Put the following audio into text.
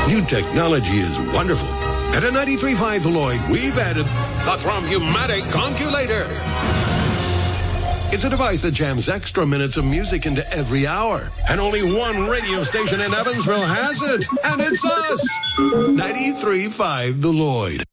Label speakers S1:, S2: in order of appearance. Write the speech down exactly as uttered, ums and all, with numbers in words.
S1: New technology is wonderful. At a ninety-three point five The Lloyd, we've added the Thrombummatic Conculator. It's a device that jams extra minutes of music into every hour. And only one radio station in Evansville has it. And it's us. ninety-three point five The Lloyd.